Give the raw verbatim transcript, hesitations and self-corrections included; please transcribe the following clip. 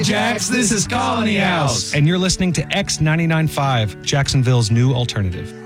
Jax, this is Colony House. And you're listening to X ninety-nine point five, Jacksonville's new alternative.